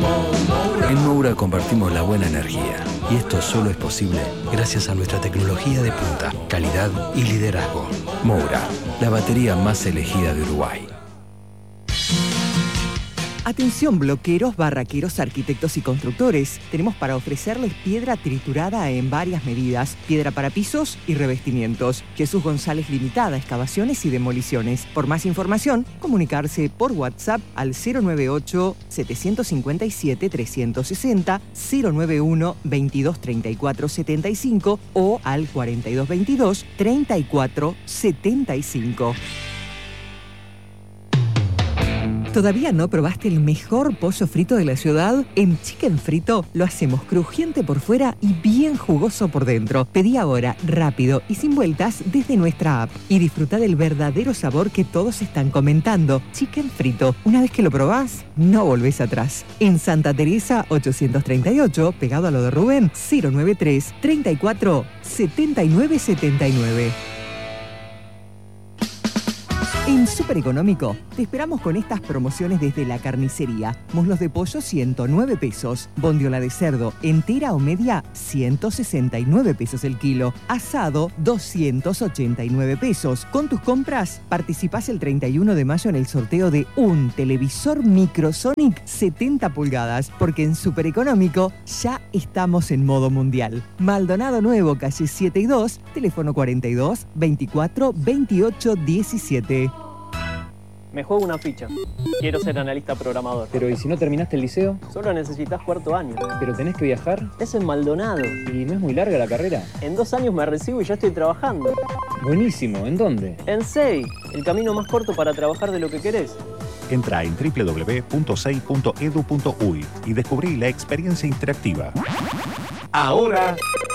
En Moura compartimos la buena energía y esto solo es posible gracias a nuestra tecnología de punta, calidad y liderazgo. Moura, la batería más elegida de Uruguay. Atención bloqueros, barraqueros, arquitectos y constructores. Tenemos para ofrecerles piedra triturada en varias medidas, piedra para pisos y revestimientos. Jesús González Limitada, excavaciones y demoliciones. Por más información, comunicarse por WhatsApp al 098-757-360, 091-2234-75 o al 4222-3475. ¿Todavía no probaste el mejor pollo frito de la ciudad? En Chicken Frito lo hacemos crujiente por fuera y bien jugoso por dentro. Pedí ahora, rápido y sin vueltas desde nuestra app. Y disfruta del verdadero sabor que todos están comentando. Chicken Frito. Una vez que lo probás, no volvés atrás. En Santa Teresa 838, pegado a lo de Rubén, 093 34 79 79. En Súper Económico, te esperamos con estas promociones desde la carnicería. Muslos de pollo, 109 pesos. Bondiola de cerdo, entera o media, 169 pesos el kilo. Asado, 289 pesos. Con tus compras, participás el 31 de mayo en el sorteo de un televisor Microsonic 70 pulgadas, porque en Súper Económico ya estamos en modo mundial. Maldonado Nuevo, calle 7 y 2, teléfono 42 24 28 17. Me juego una ficha. Quiero ser analista programador. Pero ¿y si no terminaste el liceo? Solo necesitas cuarto año. ¿Pero tenés que viajar? Es en Maldonado. ¿Y no es muy larga la carrera? En 2 años me recibo y ya estoy trabajando. Buenísimo. ¿En dónde? En SEI, el camino más corto para trabajar de lo que querés. Entra en www.sei.edu.uy y descubrí la experiencia interactiva. Ahora,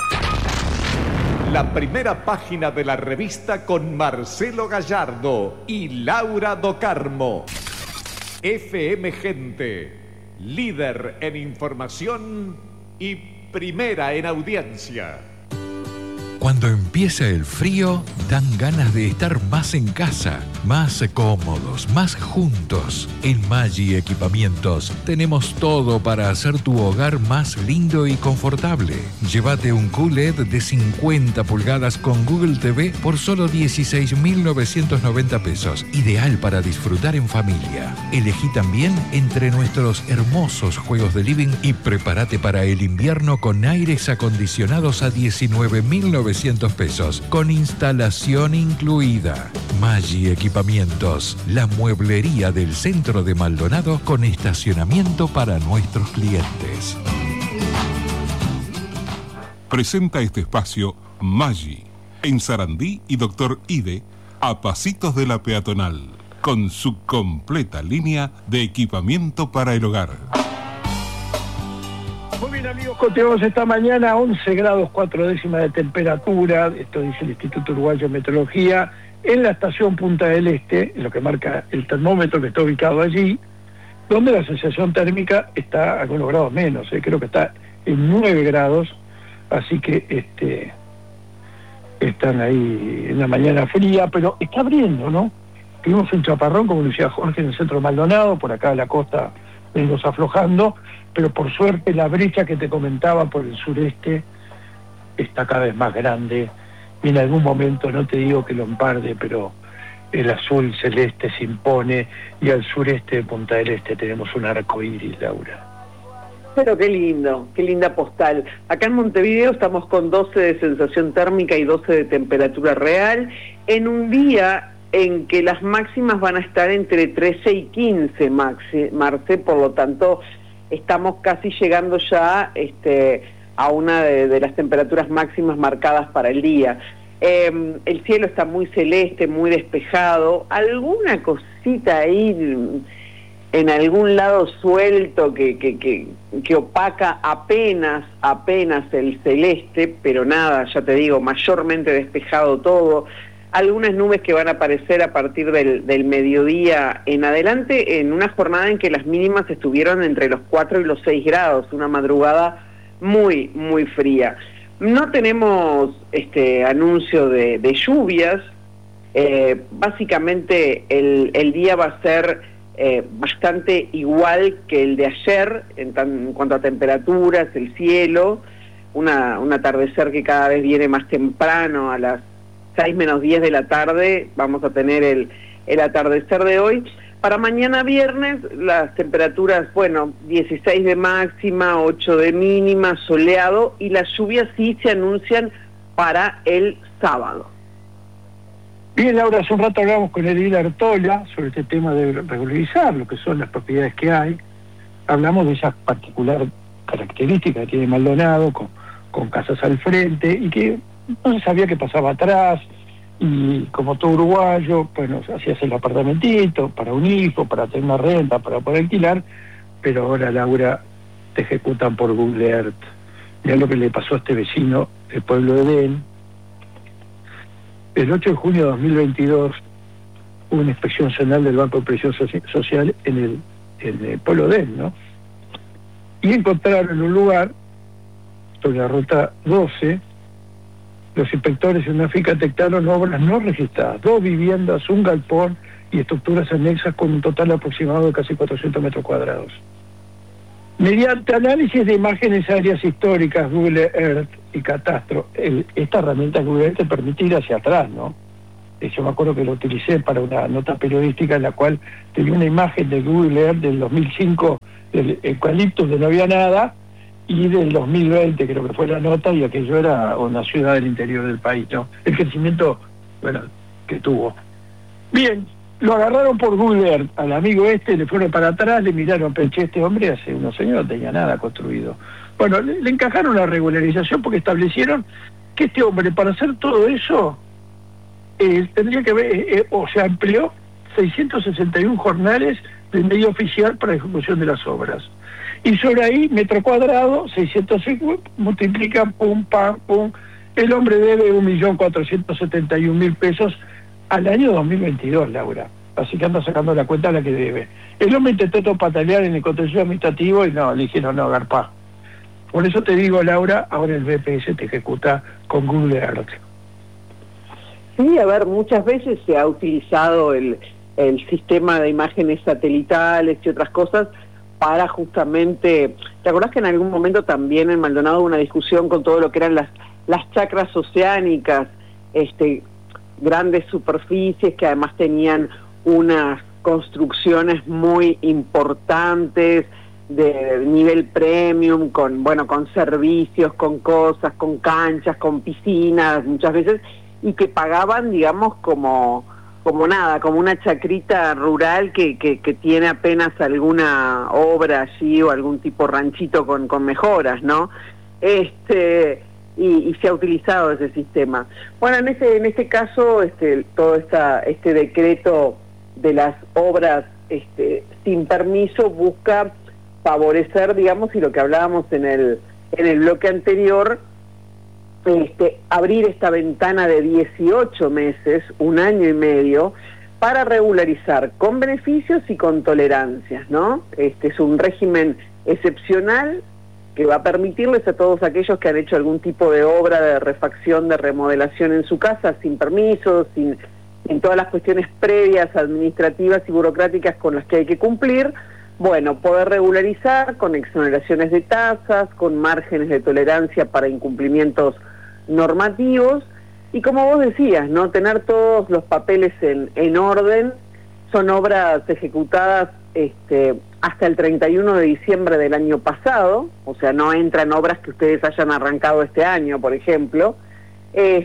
la primera página de la revista con Marcelo Gallardo y Laura Docarmo. FM Gente, líder en información y primera en audiencia. Cuando empieza el frío, dan ganas de estar más en casa, más cómodos, más juntos. En Maggi Equipamientos tenemos todo para hacer tu hogar más lindo y confortable. Llévate un QLED de 50 pulgadas con Google TV por solo 16.990 pesos. Ideal para disfrutar en familia. Elegí también entre nuestros hermosos juegos de living y prepárate para el invierno con aires acondicionados a 19.900 pesos, con instalación incluida. Maggi Equipamientos, la mueblería del centro de Maldonado con estacionamiento para nuestros clientes. Presenta este espacio Maggi, en Sarandí y Doctor Ide, a pasitos de la peatonal, con su completa línea de equipamiento para el hogar. Muy bien, amigos, continuamos esta mañana, 11 grados 4 décimas de temperatura, esto dice el Instituto Uruguayo de Meteorología, en la estación Punta del Este, lo que marca el termómetro que está ubicado allí, donde la sensación térmica está algunos grados menos, creo que está en 9 grados, así que están ahí en la mañana fría, pero está abriendo, ¿no? Tuvimos un chaparrón, como decía Jorge, en el centro de Maldonado, por acá en la costa venimos aflojando, pero por suerte la brecha que te comentaba por el sureste está cada vez más grande y en algún momento, no te digo que lo emparde, pero el azul celeste se impone y al sureste de Punta del Este tenemos un arco iris, Laura. Pero qué lindo, qué linda postal. Acá en Montevideo estamos con 12 de sensación térmica y 12 de temperatura real, en un día en que las máximas van a estar entre 13 y 15, Marce, por lo tanto estamos casi llegando ya a una de las temperaturas máximas marcadas para el día. El cielo está muy celeste, muy despejado, alguna cosita ahí en algún lado suelto que opaca apenas el celeste, pero nada, ya te digo, mayormente despejado todo. Algunas nubes que van a aparecer a partir del mediodía en adelante, en una jornada en que las mínimas estuvieron entre los 4 y los 6 grados, una madrugada muy, muy fría. No tenemos anuncio de lluvias, básicamente el día va a ser bastante igual que el de ayer en cuanto a temperaturas, el cielo, un atardecer que cada vez viene más temprano, a las 6 menos 10 de la tarde vamos a tener el atardecer de hoy. Para mañana viernes las temperaturas, 16 de máxima, 8 de mínima, soleado, y las lluvias sí se anuncian para el sábado. Bien, Laura, hace un rato hablamos con Edil Artola sobre este tema de regularizar lo que son las propiedades que hay. Hablamos de esa particular característica que tiene Maldonado, con casas al frente, y que no se sabía qué pasaba atrás, y como todo uruguayo, hacías el apartamentito para un hijo, para tener una renta, para poder alquilar, pero ahora, Laura, te ejecutan por Google Earth. Mirá lo que le pasó a este vecino del pueblo de Edén. El 8 de junio de 2022 hubo una inspección zonal del Banco de Previsión Social en el pueblo de Edén, ¿no? Y encontraron en un lugar, sobre la ruta 12, los inspectores en una finca detectaron obras no registradas, 2 viviendas, un galpón y estructuras anexas con un total aproximado de casi 400 metros cuadrados. Mediante análisis de imágenes aéreas históricas, Google Earth y Catastro, esta herramienta Google Earth te permite ir hacia atrás, ¿no? Yo me acuerdo que lo utilicé para una nota periodística en la cual tenía una imagen de Google Earth del 2005, del eucaliptus, de no había nada, y del 2020 creo que fue la nota, y aquello era una ciudad del interior del país, ¿no? El crecimiento, que tuvo. Bien, lo agarraron por Google Earth, al amigo le fueron para atrás, le miraron, che, este hombre hace unos años no tenía nada construido. Le encajaron la regularización porque establecieron que este hombre, para hacer todo eso, tendría que ver, empleó 661 jornales del medio oficial para la ejecución de las obras. Y sobre ahí, metro cuadrado, 605, multiplican, pum, pam, pum. El hombre debe 1.471.000 pesos al año 2022, Laura. Así que anda sacando la cuenta a la que debe. El hombre intentó patalear en el contencioso administrativo y no, le dijeron no, garpá. Por eso te digo, Laura, ahora el BPS te ejecuta con Google Earth. Sí, muchas veces se ha utilizado el sistema de imágenes satelitales y otras cosas para justamente... ¿Te acordás que en algún momento también en Maldonado hubo una discusión con todo lo que eran las chacras oceánicas, grandes superficies que además tenían unas construcciones muy importantes de nivel premium, con servicios, con cosas, con canchas, con piscinas, muchas veces, y que pagaban, digamos, como una chacrita rural que tiene apenas alguna obra allí o algún tipo ranchito con mejoras, ¿no? Y se ha utilizado ese sistema. En este caso, todo este decreto de las obras sin permiso busca favorecer, digamos, y lo que hablábamos en el bloque anterior, abrir esta ventana de 18 meses, un año y medio, para regularizar con beneficios y con tolerancias, ¿no? Es un régimen excepcional que va a permitirles a todos aquellos que han hecho algún tipo de obra de refacción, de remodelación en su casa, sin permisos, en todas las cuestiones previas, administrativas y burocráticas con las que hay que cumplir, poder regularizar con exoneraciones de tasas, con márgenes de tolerancia para incumplimientos normativos, y como vos decías, ¿no? Tener todos los papeles en orden. Son obras ejecutadas hasta el 31 de diciembre del año pasado, o sea, no entran obras que ustedes hayan arrancado este año, por ejemplo, y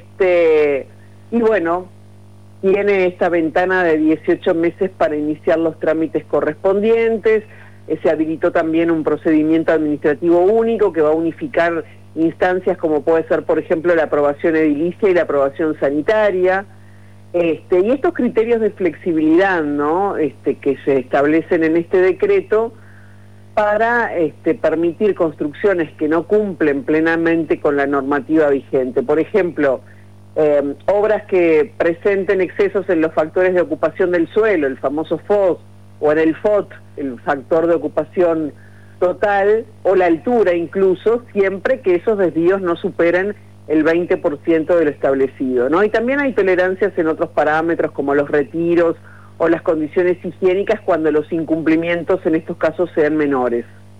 tiene esta ventana de 18 meses para iniciar los trámites correspondientes. Se habilitó también un procedimiento administrativo único que va a unificar instancias como puede ser, por ejemplo, la aprobación edilicia y la aprobación sanitaria. Y estos criterios de flexibilidad, ¿no? Que se establecen en este decreto para permitir construcciones que no cumplen plenamente con la normativa vigente. Por ejemplo, obras que presenten excesos en los factores de ocupación del suelo, el famoso FOS, o en el FOT, el factor de ocupación total, o la altura incluso, siempre que esos desvíos no superen el 20% de lo establecido, ¿no? Y también hay tolerancias en otros parámetros como los retiros o las condiciones higiénicas cuando los incumplimientos en estos casos sean menores.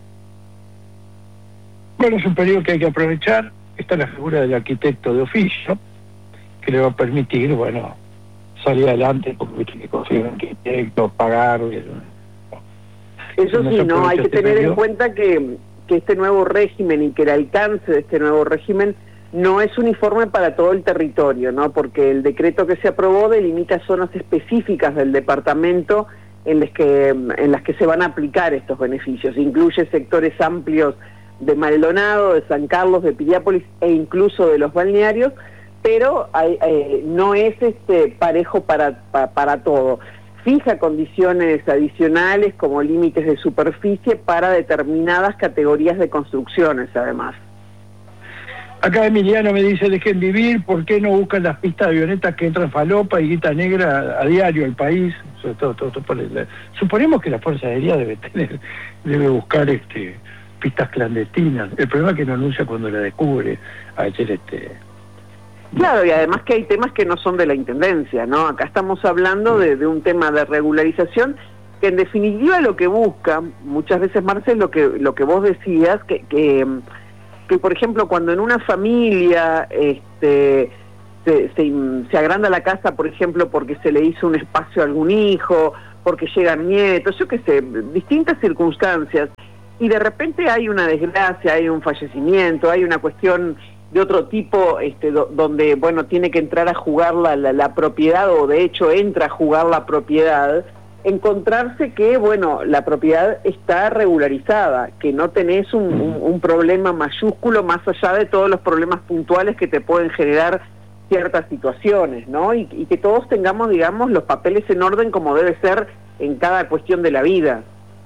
Bueno, es un periodo que hay que aprovechar. Está la figura del arquitecto de oficio, que le va a permitir, bueno, salir adelante, porque tiene que conseguir un arquitecto, pagar. Eso sí, no, hay que tener en cuenta que este nuevo régimen y que el alcance de este nuevo régimen no es uniforme para todo el territorio, ¿no? Porque el decreto que se aprobó delimita zonas específicas del departamento en las que se van a aplicar estos beneficios. Incluye sectores amplios de Maldonado, de San Carlos, de Piriápolis e incluso de los balnearios, pero no es parejo para todo. Fija condiciones adicionales como límites de superficie para determinadas categorías de construcciones, además. Acá Emiliano me dice, dejen vivir, ¿por qué no buscan las pistas de avionetas que entran falopa y guita negra a diario al país? Sobre todo, suponemos que la Fuerza Aérea debe buscar pistas clandestinas. El problema es que no anuncia cuando la descubre. Ayer Claro, y además que hay temas que no son de la Intendencia, ¿no? Acá estamos hablando de un tema de regularización que en definitiva lo que busca, muchas veces, Marcel, lo que vos decías, que por ejemplo cuando en una familia se agranda la casa, por ejemplo, porque se le hizo un espacio a algún hijo, porque llegan nietos, yo qué sé, distintas circunstancias, y de repente hay una desgracia, hay un fallecimiento, hay una cuestión de otro tipo, donde, bueno, tiene que entrar a jugar la propiedad, o de hecho entra a jugar la propiedad, encontrarse que, bueno, la propiedad está regularizada, que no tenés un problema mayúsculo más allá de todos los problemas puntuales que te pueden generar ciertas situaciones, ¿no? Y que todos tengamos, digamos, los papeles en orden como debe ser en cada cuestión de la vida.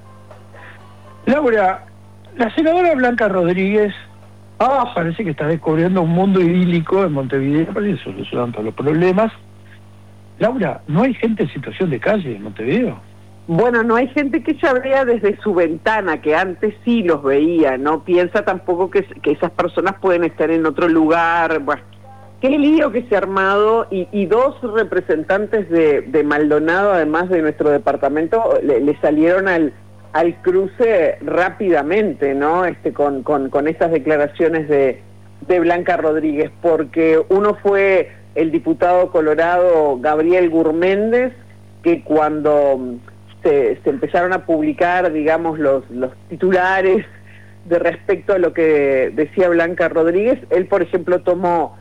Laura, la senadora Blanca Rodríguez parece que está descubriendo un mundo idílico en Montevideo, parece solucionando todos los problemas. Laura, ¿no hay gente en situación de calle en Montevideo? Bueno, no hay gente que ya vea desde su ventana, que antes sí los veía, no piensa tampoco que esas personas pueden estar en otro lugar. Bueno, qué lío que se ha armado, y dos representantes de Maldonado, además de nuestro departamento, le salieron al cruce rápidamente, ¿no? Con esas declaraciones de Blanca Rodríguez, porque uno fue el diputado colorado Gabriel Gurméndez, que cuando se empezaron a publicar, digamos, los titulares de respecto a lo que decía Blanca Rodríguez, él, por ejemplo, tomó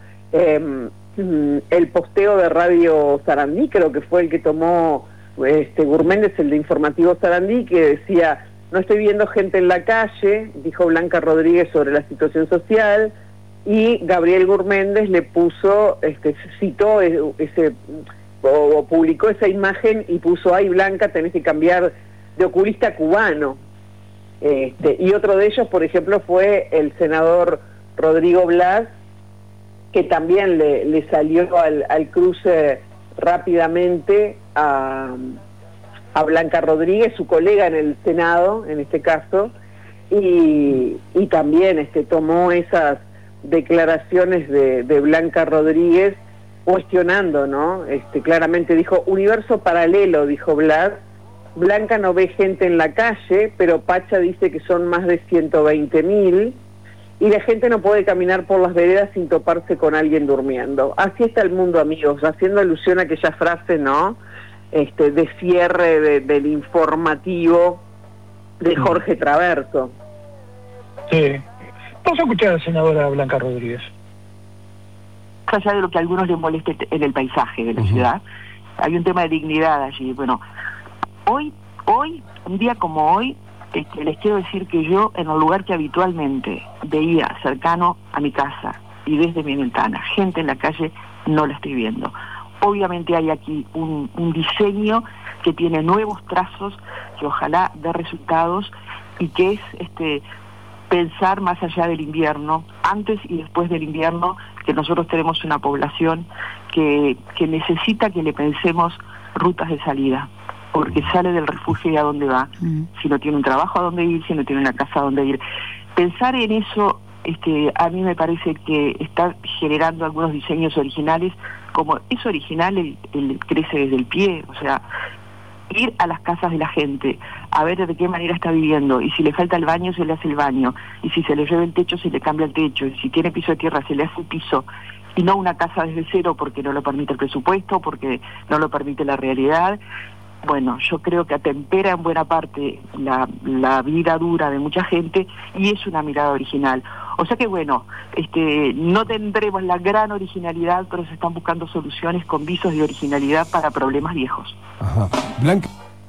el posteo de Radio Sarandí, creo que fue el que tomó Gurméndez, el de Informativo Sarandí, que decía: no estoy viendo gente en la calle, dijo Blanca Rodríguez sobre la situación social, y Gabriel Gurméndez le puso, citó o publicó esa imagen y puso: ay, Blanca, tenés que cambiar de oculista a cubano. Y otro de ellos, por ejemplo, fue el senador Rodrigo Blas, que también le salió al cruce rápidamente a Blanca Rodríguez, su colega en el Senado, en este caso, y también tomó esas declaraciones de Blanca Rodríguez cuestionando, ¿no? Claramente dijo: universo paralelo, dijo Blas. Blanca no ve gente en la calle, pero Pacha dice que son más de 120.000, y la gente no puede caminar por las veredas sin toparse con alguien durmiendo. Así está el mundo, amigos, haciendo alusión a aquella frase, ¿no? De cierre del informativo de Jorge Traverso. Sí. Vamos a escuchar a la senadora Blanca Rodríguez. Más allá de lo que a algunos les moleste en el paisaje de la ciudad, hay un tema de dignidad allí. Bueno, hoy, un día como hoy, les quiero decir que yo, en un lugar que habitualmente veía cercano a mi casa y desde mi ventana, gente en la calle, no la estoy viendo. Obviamente hay aquí un diseño que tiene nuevos trazos, que ojalá dé resultados, y que es pensar más allá del invierno, antes y después del invierno, que nosotros tenemos una población que necesita que le pensemos rutas de salida, porque sale del refugio y a dónde va, si no tiene un trabajo a dónde ir, si no tiene una casa a dónde ir. Pensar en eso, a mí me parece que está generando algunos diseños originales, como es original el crece desde el pie, o sea, ir a las casas de la gente, a ver de qué manera está viviendo, y si le falta el baño, se le hace el baño, y si se le llueve el techo, se le cambia el techo, y si tiene piso de tierra, se le hace el piso, y no una casa desde cero porque no lo permite el presupuesto, porque no lo permite la realidad. Bueno, yo creo que atempera en buena parte la vida dura de mucha gente, y es una mirada original. O sea que bueno, no tendremos la gran originalidad, pero se están buscando soluciones con visos de originalidad para problemas viejos. Ajá. Blanca.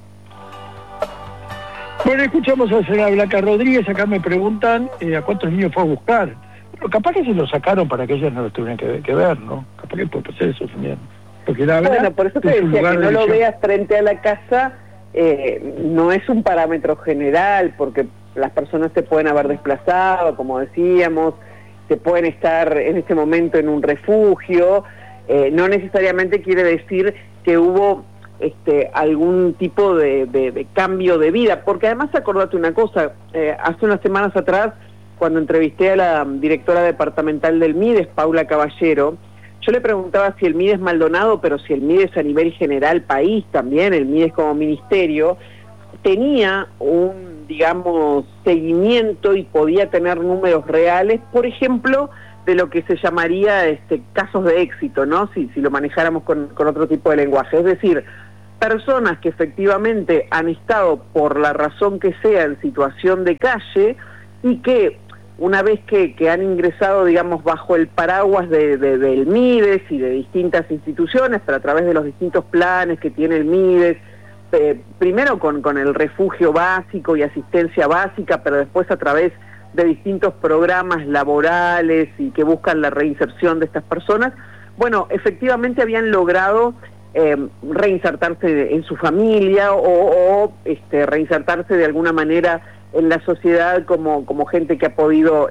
Bueno, escuchamos a la señora Blanca Rodríguez. Acá me preguntan a cuántos niños fue a buscar. Pero capaz que se lo sacaron para que ellas no lo tuvieran que ver, ¿no? Capaz que puede pasar eso también. Porque la verdad, bueno, por eso te decía que no lo veas frente a la casa, no es un parámetro general, porque las personas se pueden haber desplazado, como decíamos, se pueden estar en este momento en un refugio, no necesariamente quiere decir que hubo algún tipo de cambio de vida, porque además acordate una cosa, hace unas semanas atrás, cuando entrevisté a la directora departamental del MIDES, Paula Caballero, yo le preguntaba si el MIDES Maldonado, pero si el MIDES a nivel general, país también, el MIDES como ministerio, tenía un, digamos, seguimiento y podía tener números reales, por ejemplo, de lo que se llamaría casos de éxito, ¿no? Si lo manejáramos con otro tipo de lenguaje. Es decir, personas que efectivamente han estado, por la razón que sea, en situación de calle y que una vez que han ingresado, digamos, bajo el paraguas del MIDES y de distintas instituciones, pero a través de los distintos planes que tiene el MIDES, primero con el refugio básico y asistencia básica, pero después a través de distintos programas laborales y que buscan la reinserción de estas personas, bueno, efectivamente habían logrado reinsertarse en su familia o reinsertarse de alguna manera en la sociedad como gente que ha podido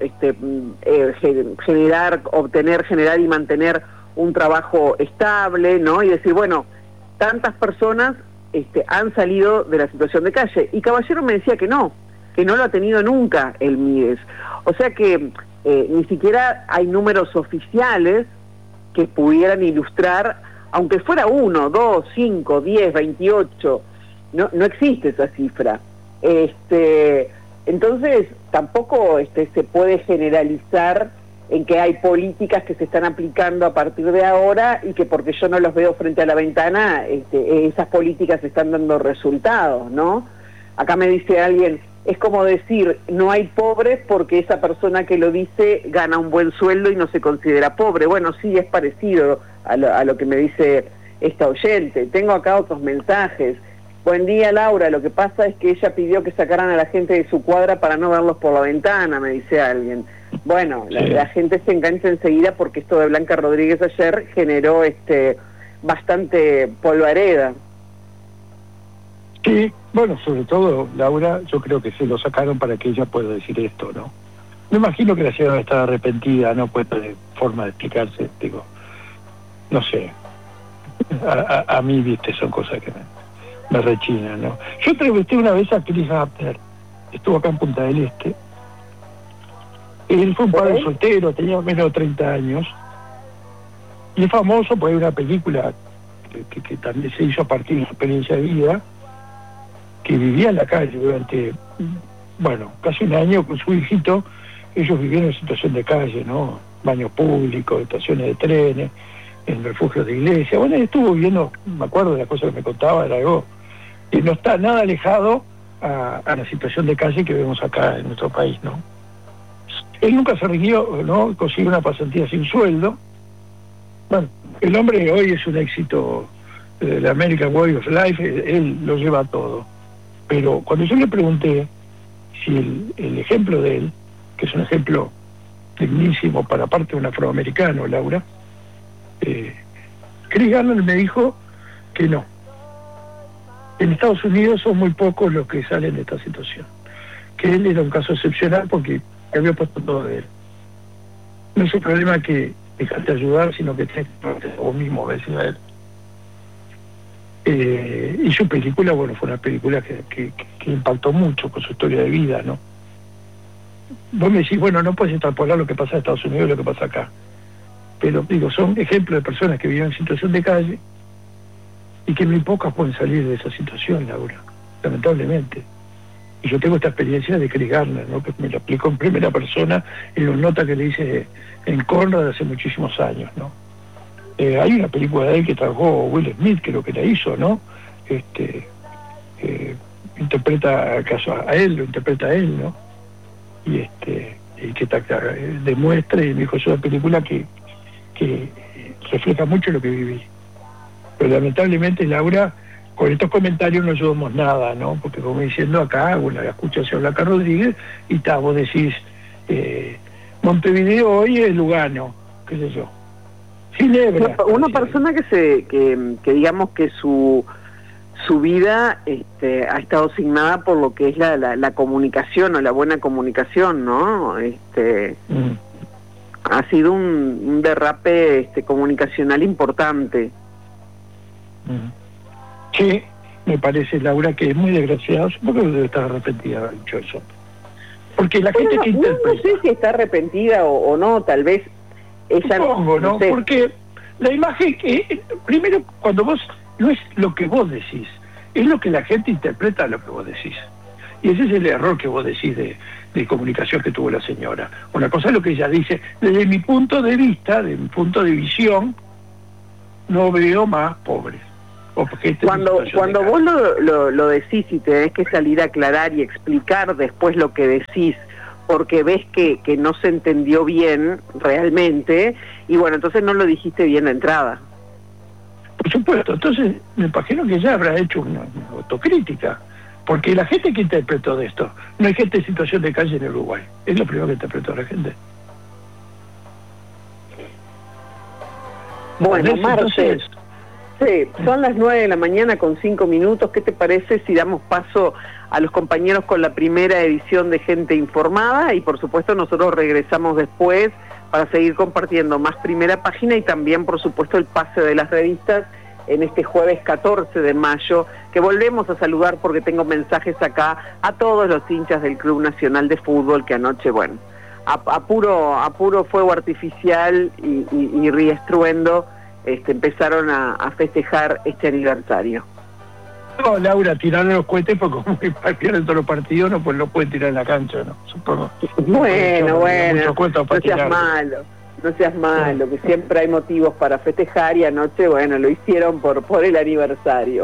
generar y mantener un trabajo estable, ¿no? Y decir, bueno, tantas personas han salido de la situación de calle. Y Caballero me decía que no lo ha tenido nunca el MIDES. O sea que ni siquiera hay números oficiales que pudieran ilustrar, aunque fuera 1, 2, 5, 10, 28, no existe esa cifra. Entonces tampoco se puede generalizar en que hay políticas que se están aplicando a partir de ahora y que porque yo no los veo frente a la ventana, esas políticas están dando resultados, ¿no? Acá me dice alguien, es como decir, no hay pobres porque esa persona que lo dice gana un buen sueldo y no se considera pobre. Bueno, sí, es parecido a lo que me dice esta oyente. Tengo acá otros mensajes. Buen día, Laura, lo que pasa es que ella pidió que sacaran a la gente de su cuadra para no verlos por la ventana, me dice alguien. Bueno, la gente se engancha enseguida porque esto de Blanca Rodríguez ayer generó bastante polvareda. Sí, bueno, sobre todo, Laura, yo creo que se lo sacaron para que ella pueda decir esto, ¿no? Me imagino que la señora está arrepentida, no puede tener forma de explicarse, digo, no sé. A mí, viste, son cosas que me rechinan, ¿no? Yo entrevisté una vez a Chris Hapner, estuvo acá en Punta del Este. Él fue un padre soltero, tenía menos de 30 años, y es famoso porque hay una película que también se hizo a partir de su experiencia de vida, que vivía en la calle durante, bueno, casi un año con su hijito. Ellos vivieron en situación de calle, ¿no? Baños públicos, estaciones de trenes, en refugios de iglesia. Bueno, él estuvo viviendo, me acuerdo de las cosas que me contaba, era algo que no está nada alejado a la situación de calle que vemos acá en nuestro país, ¿no? Él nunca se rindió, ¿no? Consiguió una pasantía sin sueldo. Bueno, el hombre hoy es un éxito de la American Way of Life, él lo lleva todo. Pero cuando yo le pregunté si el ejemplo de él, que es un ejemplo dignísimo para parte de un afroamericano, Laura, Chris Garner me dijo que no. En Estados Unidos son muy pocos los que salen de esta situación. Que él era un caso excepcional porque había puesto todo de él. No es un problema que dejaste ayudar, sino que tienes que vos mismo decir a él. Y su película, bueno, fue una película que impactó mucho con su historia de vida, ¿no? Vos me decís, bueno, no puedes extrapolar lo que pasa en Estados Unidos y lo que pasa acá. Pero, digo, son ejemplos de personas que viven en situación de calle y que muy pocas pueden salir de esa situación, Laura, lamentablemente. Y yo tengo esta experiencia de Chris Garner, ¿no? Que me lo explicó en primera persona en una nota que le hice en Conrad hace muchísimos años, ¿no? Hay una película de él que trabajó Will Smith, creo que la hizo, ¿no? Interpreta a él, lo interpreta a él, ¿no? Y que demuestra, y me dijo, es una película que refleja mucho lo que viví. Pero lamentablemente, Laura, con estos comentarios no ayudamos nada, ¿no? Porque como diciendo acá, bueno, la escucha a Blanca Rodríguez, y vos decís, Montevideo hoy es Lugano, qué sé yo. Ginebra. Una persona que digamos que su vida ha estado asignada por lo que es la comunicación o la buena comunicación, ¿no? Ha sido un derrape comunicacional importante. Sí, me parece, Laura, que es muy desgraciado. Supongo que debe estar arrepentida de haber dicho eso. Porque la gente que interpreta... No sé si está arrepentida o no, tal vez ella... Supongo, ¿no? sé. Porque la imagen que... Primero, cuando vos... No es lo que vos decís, es lo que la gente interpreta lo que vos decís. Y ese es el error que vos decís de comunicación que tuvo la señora. Una cosa es lo que ella dice. Desde mi punto de vista, de mi punto de visión, no veo más pobres. Cuando vos lo decís y tenés que salir a aclarar y explicar después lo que decís, porque ves que no se entendió bien realmente, y bueno, entonces no lo dijiste bien de entrada. Por supuesto, entonces me imagino que ella habrá hecho una autocrítica, porque la gente que interpretó de esto, no hay gente en situación de calle en Uruguay, es lo primero que interpretó la gente. Bueno, Marce, sí, son las 9:00 con 5 minutos. ¿Qué te parece si damos paso a los compañeros con la primera edición de Gente Informada? Y por supuesto nosotros regresamos después para seguir compartiendo más Primera Página y también por supuesto el pase de las revistas en este jueves 14 de mayo, que volvemos a saludar porque tengo mensajes acá a todos los hinchas del Club Nacional de Fútbol que anoche, bueno, a puro fuego artificial y riestruendo, empezaron a festejar este aniversario. No, Laura, tiraron los cohetes porque como pierden todos los partidos, no, pues lo pueden tirar en la cancha, ¿no? Supongo. Bueno, no seas malo, que siempre hay motivos para festejar y anoche, bueno, lo hicieron por el aniversario.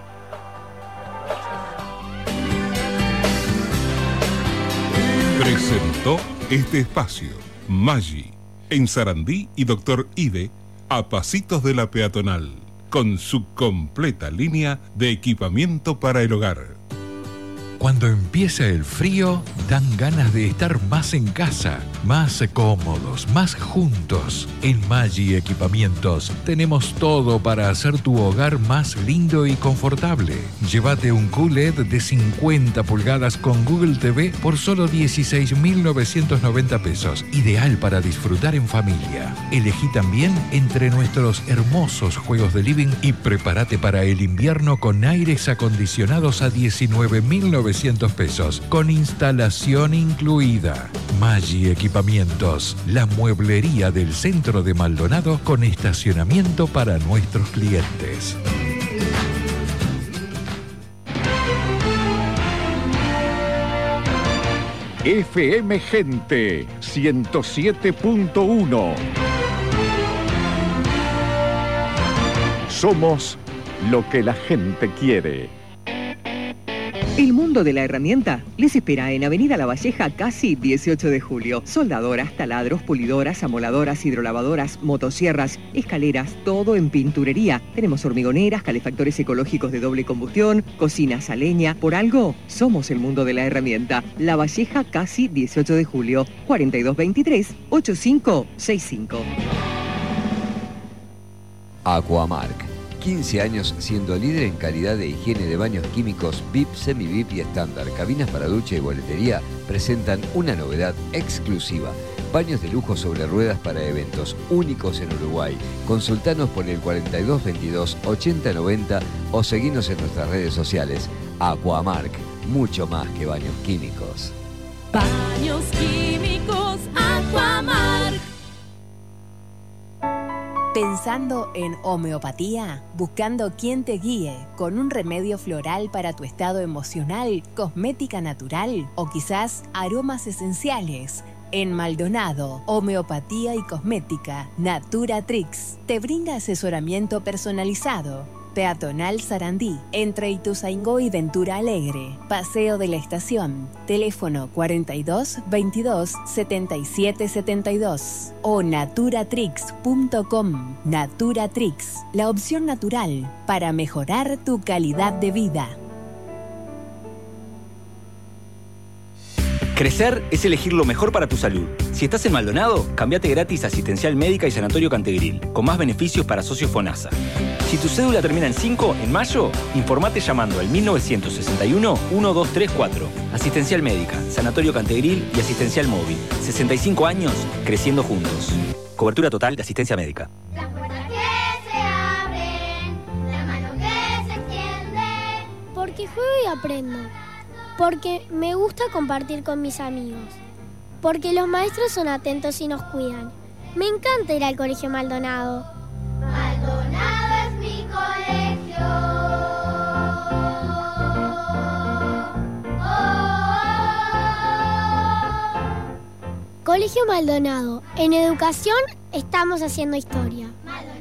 Presentó este espacio Maggi, en Sarandí y Doctor Ide, a pasitos de la peatonal, con su completa línea de equipamiento para el hogar. Cuando empieza el frío, dan ganas de estar más en casa, más cómodos, más juntos. En Maggi Equipamientos tenemos todo para hacer tu hogar más lindo y confortable. Llévate un QLED de 50 pulgadas con Google TV por solo 16.990 pesos. Ideal para disfrutar en familia. Elegí también entre nuestros hermosos juegos de living y prepárate para el invierno con aires acondicionados a 19.900 pesos, con instalación incluida. Maggi Equipamientos, la mueblería del centro de Maldonado con estacionamiento para nuestros clientes. FM Gente 107.1. Somos lo que la gente quiere. El mundo de la herramienta les espera en Avenida La Valleja, casi 18 de julio. Soldadoras, taladros, pulidoras, amoladoras, hidrolavadoras, motosierras, escaleras, todo en pinturería. Tenemos hormigoneras, calefactores ecológicos de doble combustión, cocinas a leña. Por algo, somos el mundo de la herramienta. La Valleja, casi 18 de julio, 4223-8565. Aquamark. 15 años siendo líder en calidad de higiene de baños químicos VIP, semi-VIP y estándar. Cabinas para ducha y boletería presentan una novedad exclusiva. Baños de lujo sobre ruedas para eventos únicos en Uruguay. Consultanos por el 4222-8090 o seguinos en nuestras redes sociales. Aquamark, mucho más que baños químicos. Baños químicos Aquamark. ¿Pensando en homeopatía? ¿Buscando quién te guíe con un remedio floral para tu estado emocional, cosmética natural o quizás aromas esenciales? En Maldonado, Homeopatía y Cosmética, Naturatrix te brinda asesoramiento personalizado. Peatonal Sarandí, entre Ituzaingó y Ventura Alegre, Paseo de la Estación, teléfono 42 22 77 72 o naturatrix.com. Naturatrix, la opción natural para mejorar tu calidad de vida. Crecer es elegir lo mejor para tu salud. Si estás en Maldonado, cambiate gratis a Asistencial Médica y Sanatorio Cantegril, con más beneficios para socios FONASA. Si tu cédula termina en 5, en mayo, informate llamando al 1961-1234. Asistencial Médica, Sanatorio Cantegril y Asistencial Móvil. 65 años, creciendo juntos. Cobertura total de asistencia médica. Las puertas que se abren, la mano que se extiende. Porque juego y aprendo. Porque me gusta compartir con mis amigos. Porque los maestros son atentos y nos cuidan. Me encanta ir al Colegio Maldonado. Maldonado es mi colegio. Colegio Maldonado. En educación estamos haciendo historia. Maldonado.